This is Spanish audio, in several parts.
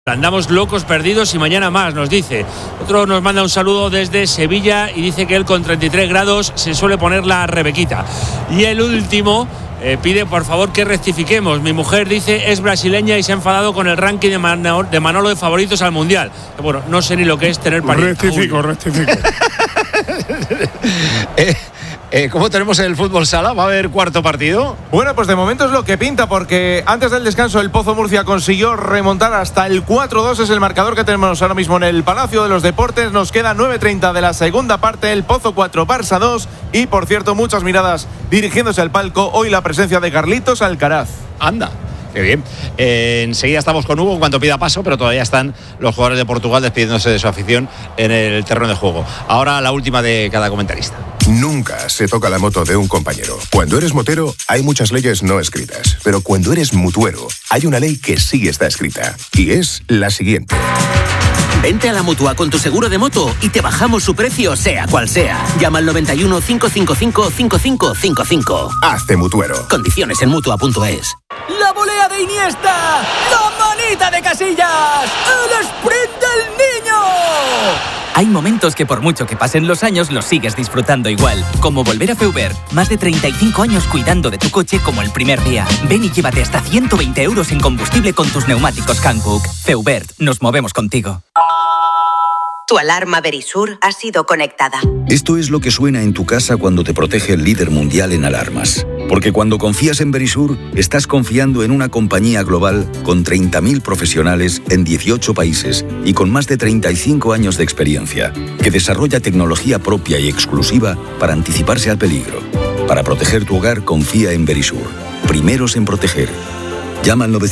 Andamos locos, perdidos y mañana más, nos dice. Otro nos manda un saludo desde Sevilla y dice que él con 33 grados se suele poner la Rebequita. Y el último pide por favor que rectifiquemos. Mi mujer dice es brasileña y se ha enfadado con el ranking de Manolo de favoritos al Mundial. Bueno, no sé ni lo que es tener pariente. Rectifico. ¿Cómo tenemos el fútbol sala? ¿Va a haber cuarto partido? Bueno, pues de momento es lo que pinta, porque antes del descanso el Pozo Murcia consiguió remontar hasta el 4-2. Es el marcador que tenemos ahora mismo en el Palacio de los Deportes. Nos queda 9:30 de la segunda parte. El Pozo 4, Barça 2. Y por cierto, muchas miradas dirigiéndose al palco. Hoy la presencia de Carlitos Alcaraz. Anda. Qué bien. Enseguida estamos con Hugo en cuanto pida paso, pero todavía están los jugadores de Portugal despidiéndose de su afición en el terreno de juego. Ahora la última de cada comentarista. Nunca se toca la moto de un compañero. Cuando eres motero, hay muchas leyes no escritas. Pero cuando eres mutuero, hay una ley que sí está escrita. Y es la siguiente. Vente a la Mutua con tu seguro de moto y te bajamos su precio, sea cual sea. Llama al 91 555 5555. Hazte mutuero. Condiciones en Mutua.es. La volea de Iniesta, la manita de Casillas, el sprint del niño. Hay momentos que por mucho que pasen los años los sigues disfrutando igual. Como volver a Feubert. Más de 35 años cuidando de tu coche como el primer día. Ven y llévate hasta 120 euros en combustible con tus neumáticos Hankook. Feubert, nos movemos contigo. Tu alarma Verisur ha sido conectada. Esto es lo que suena en tu casa cuando te protege el líder mundial en alarmas. Porque cuando confías en Verisur, estás confiando en una compañía global con 30.000 profesionales en 18 países y con más de 35 años de experiencia, que desarrolla tecnología propia y exclusiva para anticiparse al peligro. Para proteger tu hogar, confía en Verisur. Primeros en proteger. Llama al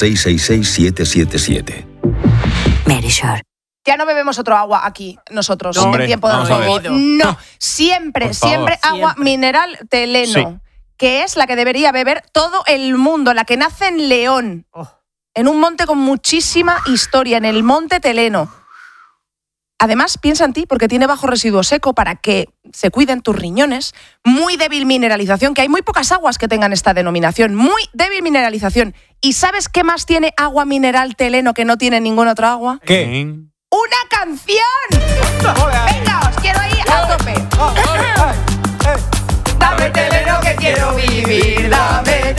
900-666-777. Verisur. Ya no bebemos otro agua aquí, nosotros, en tiempo de juego. No, siempre agua mineral Teleno, sí, que es la que debería beber todo el mundo, la que nace en León, en un monte con muchísima historia, en el Monte Teleno. Además, piensa en ti porque tiene bajo residuo seco para que se cuiden tus riñones, muy débil mineralización, que hay muy pocas aguas que tengan esta denominación, muy débil mineralización. ¿Y sabes qué más tiene agua mineral Teleno que no tiene ninguna otra agua? ¿Qué? ¡Una canción! Venga, os quiero ahí a tope. Dame Teleno que quiero vivir, dame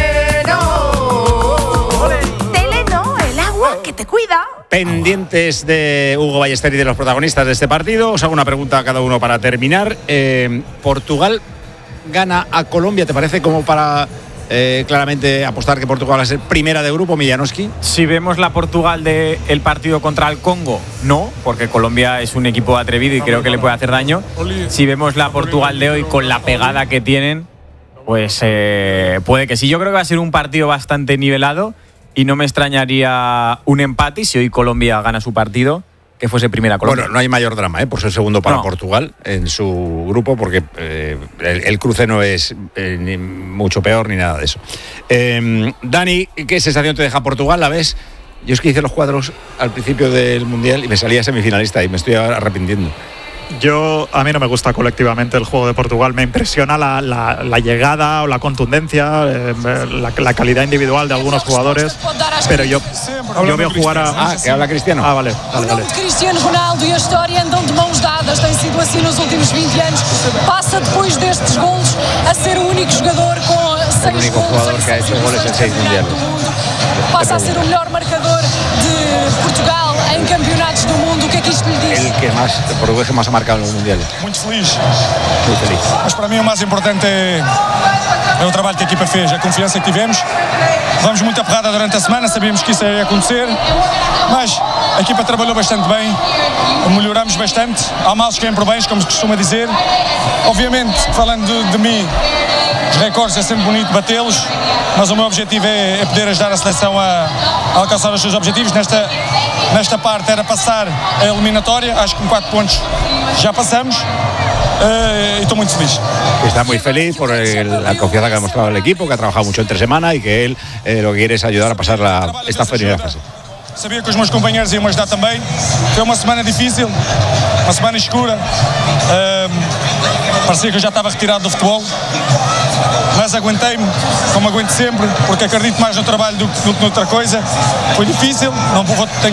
Teleno. Teleno, el agua que te cuida. Pendientes de Hugo Ballester y de los protagonistas de este partido. Os hago una pregunta a cada uno para terminar. Portugal gana a Colombia, ¿te parece como para claramente apostar que Portugal va a ser primera de grupo, Millanoski? Si vemos la Portugal del partido contra el Congo, no, porque Colombia es un equipo atrevido y creo que le puede hacer daño. Si vemos la Portugal de hoy con la pegada que tienen, pues puede que sí. Yo creo que va a ser un partido bastante nivelado y no me extrañaría un empate. Y si hoy Colombia gana su partido, que fuese primera Colombia. Bueno, no hay mayor drama por ser segundo para Portugal en su grupo, porque el cruce no es ni mucho peor ni nada de eso. Dani, ¿qué sensación te deja Portugal? ¿La ves? Yo es que hice los cuadros al principio del Mundial y me salía semifinalista y me estoy arrepintiendo. A mí no me gusta colectivamente el juego de Portugal. Me impresiona la llegada o la contundencia, la calidad individual de algunos jugadores, pero yo veo jugar a... que habla Cristiano. Vale. Cristiano Ronaldo e a história andam de mãos dadas, tem sido assim nos últimos 20 anos. Passa depois destes golos a ser o único jogador com 6 golos, que ha hecho goles en 6 mundiales. Passa a ser o melhor marcador de Portugal em campeonatos do mundo. O que é que isto lhe diz? El portugués que más ha marcado en los mundiales. Muito feliz. Mas para mim o mais importante é o trabalho que a equipa fez, a confiança que tivemos. Vamos muito aperrada durante a semana, sabíamos que isso ia acontecer, mas a equipa trabalhou bastante bem, melhoramos bastante. Há males que vêm por bens, como se costuma dizer. Obviamente, falando de mim, os recordes é sempre bonito batê-los, mas o meu objetivo é poder ajudar a seleção a alcançar os seus objetivos. Nesta parte era passar a eliminatória, acho que com 4 pontos já passamos. Y estoy muy feliz. Está muy feliz por la confianza que ha demostrado el equipo, que ha trabajado mucho entre semana y que él lo que quiere es ayudar a pasar esta primera fase. Sabia que os meus companheiros iam ajudar também. Foi uma semana difícil, uma semana escura. Parecia que eu já estava retirado do futebol. mas aguentei-me, como aguento sempre, porque acredito mais no trabalho do que noutra coisa. Foi difícil, não vou, tenho